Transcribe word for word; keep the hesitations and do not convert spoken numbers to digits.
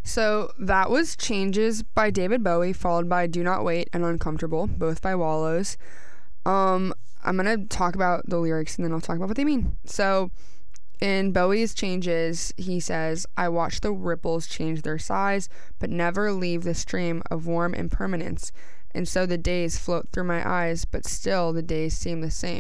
So that was Changes by David Bowie, followed by Do Not Wait and Uncomfortable, both by Wallows. Um, I'm going to talk about the lyrics and then I'll talk about what they mean. So in Bowie's Changes, he says, I watch the ripples change their size, but never leave the stream of warm impermanence. And so the days float through my eyes, but still the days seem the same.